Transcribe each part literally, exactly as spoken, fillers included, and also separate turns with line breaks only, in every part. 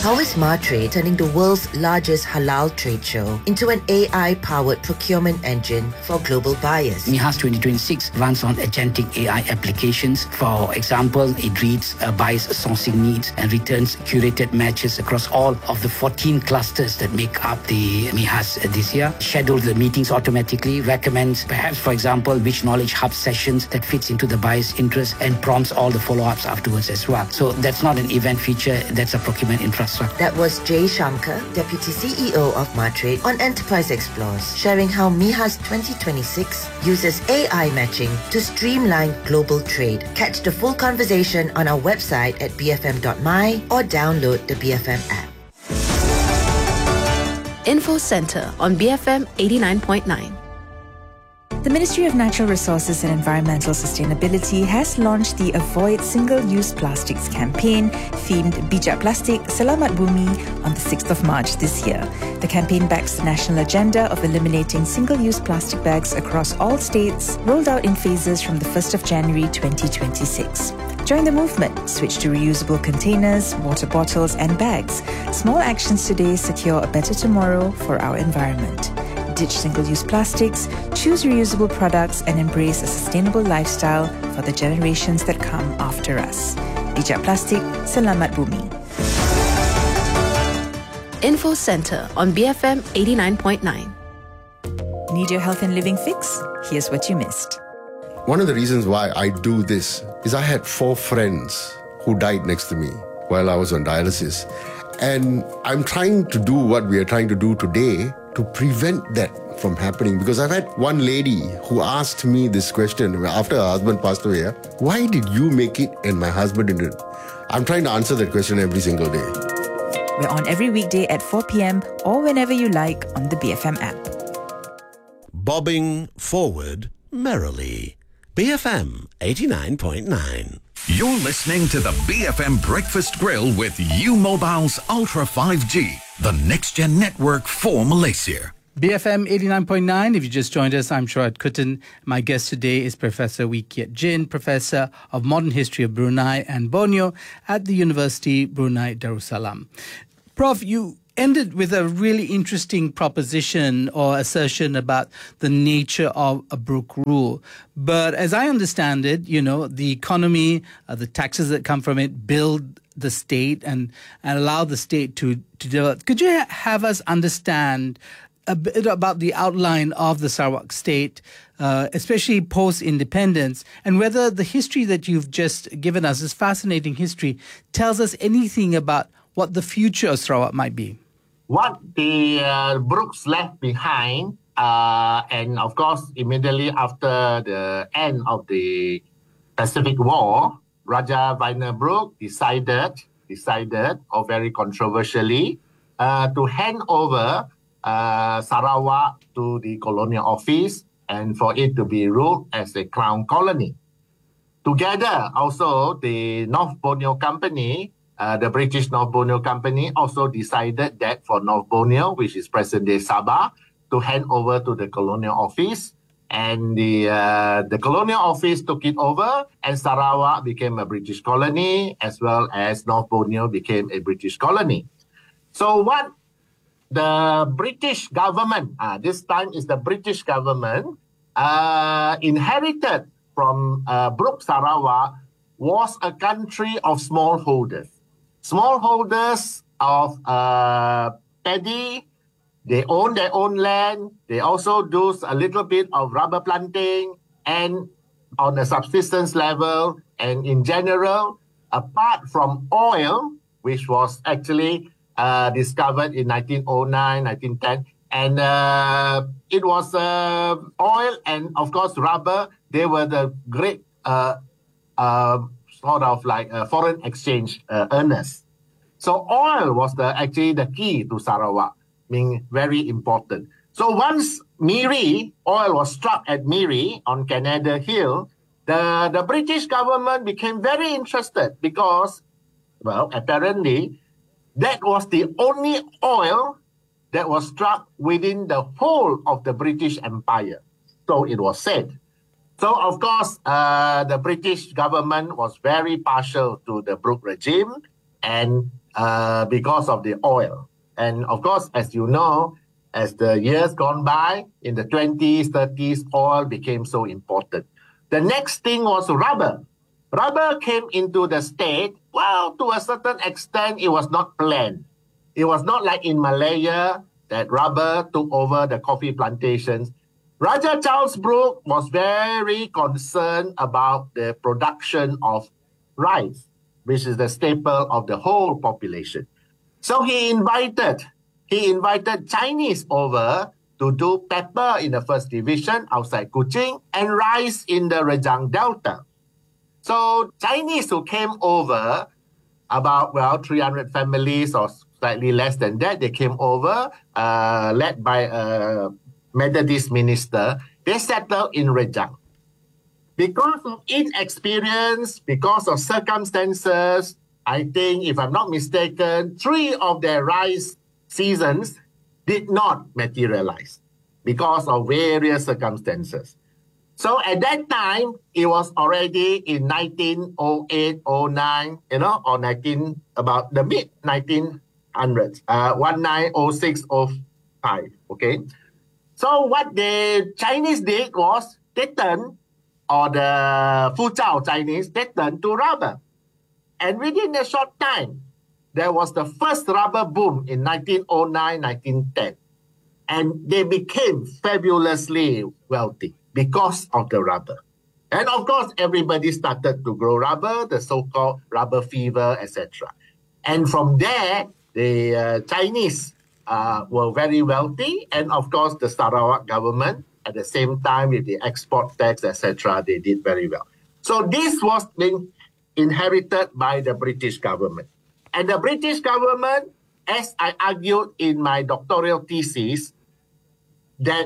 How is Martrade turning the world's largest halal trade show into an A I-powered procurement engine for global buyers?
MIHAS twenty twenty-six runs on agentic A I applications. For example, it reads a buyer's sourcing needs and returns curated matches across all of the fourteen clusters that make up the MIHAS this year. Schedules the meetings automatically, recommends perhaps, for example, which knowledge hub sessions that fits into the buyer's interest, and prompts all the follow-ups afterwards as well. So that's not an event feature, that's a procurement infrastructure.
That was Jay Shankar, Deputy C E O of Martrade, on Enterprise Explores, sharing how MIHAS twenty twenty-six uses A I matching to streamline global trade. Catch the full conversation on our website at b f m dot m y or download the B F M app.
Info Center on B F M eighty-nine point nine.
The Ministry of Natural Resources and Environmental Sustainability has launched the Avoid Single-Use Plastics campaign themed Bijak Plastik Selamat Bumi on the sixth of March this year. The campaign backs the national agenda of eliminating single-use plastic bags across all states, rolled out in phases from the first of January twenty twenty-six. Join the movement. Switch to reusable containers, water bottles and bags. Small actions today secure a better tomorrow for our environment. Ditch single-use plastics, choose reusable products and embrace a sustainable lifestyle for the generations that come after us. Bijak Plastik, Selamat Bumi.
Info Center on B F M eighty-nine point nine.
Need your health and living fix? Here's what you missed.
One of the reasons why I do this is I had four friends who died next to me while I was on dialysis. And I'm trying to do what we are trying to do today to prevent that from happening. Because I've had one lady who asked me this question after her husband passed away. Why did you make it and my husband didn't? I'm trying to answer that question every single day.
We're on every weekday at four p.m. or whenever you like on the B F M app.
Bobbing forward merrily. B F M eighty-nine point nine.
You're listening to the B F M Breakfast Grill with U Mobile's Ultra five G, the next-gen network for Malaysia.
B F M eighty-nine point nine. If you just joined us, I'm Shurat Kuttan. My guest today is Professor Wee Kiat Jin, Professor of Modern History of Brunei and Borneo at the University Brunei Darussalam. Prof, you ended with a really interesting proposition or assertion about the nature of a Brooke rule. But as I understand it, you know, the economy, uh, the taxes that come from it build the state and, and allow the state to, to develop. Could you ha- have us understand a bit about the outline of the Sarawak state, uh, especially post-independence, and whether the history that you've just given us, this fascinating history, tells us anything about what the future of Sarawak might be?
What the uh, Brookes left behind, uh, and of course, immediately after the end of the Pacific War, Raja Vainer Brooke decided, decided, or very controversially, uh, to hand over uh, Sarawak to the Colonial Office and for it to be ruled as a crown colony. Together, also, the North Borneo Company, Uh, the British North Borneo Company also decided that for North Borneo, which is present-day Sabah, to hand over to the Colonial Office. And the uh, the Colonial Office took it over, and Sarawak became a British colony, as well as North Borneo became a British colony. So what the British government, uh, this time is the British government, uh, inherited from uh, Brooke Sarawak was a country of smallholders. Smallholders of uh, paddy, they own their own land. They also do a little bit of rubber planting and on a subsistence level. And in general, apart from oil, which was actually uh, discovered in nineteen oh nine, nineteen ten, and uh, it was uh, oil and, of course, rubber. They were the great uh, uh, sort of like uh, foreign exchange uh, earners. So oil was the actually the key to Sarawak, being very important. So once Miri, oil was struck at Miri on Canada Hill, the, the British government became very interested because, well, apparently, that was the only oil that was struck within the whole of the British Empire. So it was said. So, of course, uh, the British government was very partial to the Brooke regime. and uh, because of the oil. And of course, as you know, as the years gone by, in the twenties, thirties, oil became so important. The next thing was rubber. Rubber came into the state. Well, to a certain extent, it was not planned. It was not like in Malaya that rubber took over the coffee plantations. Raja Charles Brooke was very concerned about the production of rice, which is the staple of the whole population. So he invited, he invited Chinese over to do pepper in the first division outside Kuching and rice in the Rejang Delta. So Chinese who came over, about, well, three hundred families or slightly less than that, they came over, uh, led by a Methodist minister. They settled in Rejang. Because of inexperience, because of circumstances, I think, if I'm not mistaken, three of their rice seasons did not materialize because of various circumstances. So at that time, it was already in nineteen oh eight, oh nine, you know, or nineteen, about the mid nineteen hundreds, uh, nineteen oh six, oh five, okay? So what the Chinese did was they turned, or the Fuzhou Chinese, they turned to rubber. And within a short time, there was the first rubber boom in nineteen oh nine, nineteen ten. And they became fabulously wealthy because of the rubber. And of course, everybody started to grow rubber, the so-called rubber fever, et cetera. And from there, the uh, Chinese uh, were very wealthy. And of course, the Sarawak government, at the same time with the export tax, et cetera, they did very well. So this was being inherited by the British government. And the British government, as I argued in my doctoral thesis, that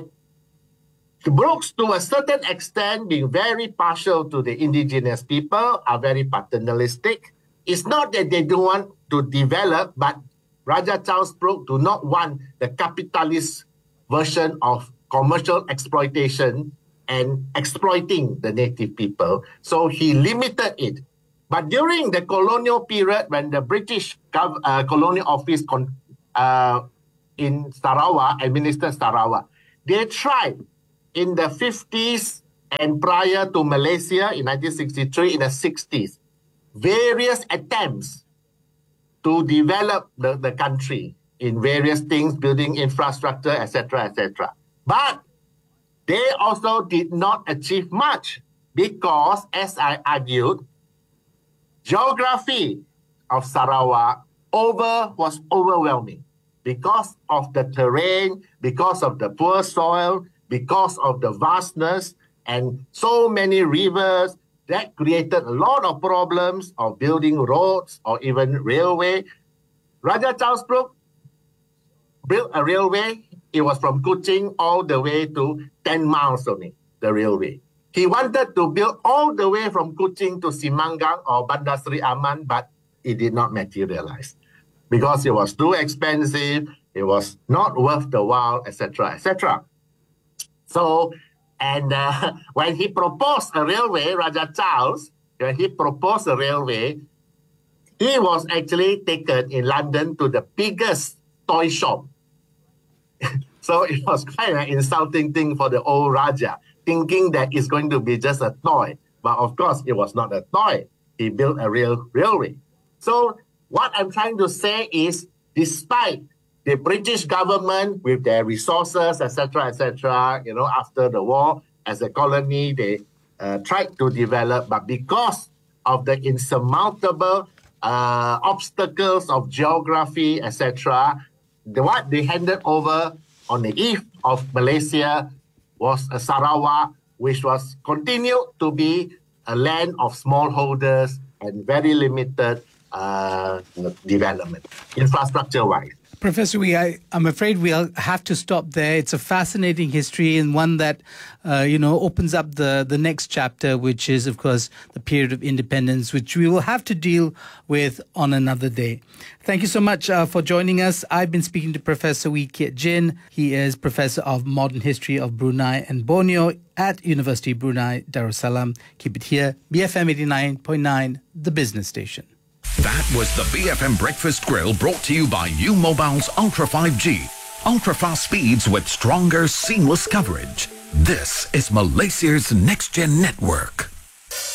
the Brookes, to a certain extent, being very partial to the indigenous people, are very paternalistic. It's not that they don't want to develop, but Raja Charles Brooke do not want the capitalist version of commercial exploitation and exploiting the native people. So he limited it. But during the colonial period, when the British gov- uh, colonial office con- uh, in Sarawak administered Sarawak, they tried in the fifties and prior to Malaysia in nineteen sixty-three, in the sixties, various attempts to develop the, the country in various things, building infrastructure, et cetera, et cetera. But they also did not achieve much because, as I argued, geography of Sarawak over was overwhelming because of the terrain, because of the poor soil, because of the vastness and so many rivers. That created a lot of problems of building roads or even railway. Raja Charles Brooke built a railway. It was from Kuching all the way to ten miles only, the railway. He wanted to build all the way from Kuching to Simangang or Bandar Seri Aman, but it did not materialize because it was too expensive, it was not worth the while, et cetera, et cetera. So, and uh, when he proposed a railway, Raja Charles, when he proposed a railway, he was actually taken in London to the biggest toy shop. So it was quite an insulting thing for the old Raja, thinking that it's going to be just a toy. But of course, it was not a toy. He built a real railway. So what I'm trying to say is, despite the British government with their resources, et cetera, et cetera, you know, after the war, as a colony, they uh, tried to develop, but because of the insurmountable uh, obstacles of geography, et cetera, the, what they handed over on the eve of Malaysia was a Sarawak, which was continued to be a land of smallholders and very limited uh, development, infrastructure-wise.
Professor Wee, I, I'm afraid we'll have to stop there. It's a fascinating history and one that, uh, you know, opens up the, the next chapter, which is, of course, the period of independence, which we will have to deal with on another day. Thank you so much uh, for joining us. I've been speaking to Professor Wee Kiat Jin. He is Professor of Modern History of Brunei and Borneo at University Brunei Darussalam. Keep it here. B F M eighty-nine point nine, the business station.
That was the B F M Breakfast Grill, brought to you by U Mobile's Ultra five G. Ultra fast speeds with stronger, seamless coverage. This is Malaysia's next-gen network.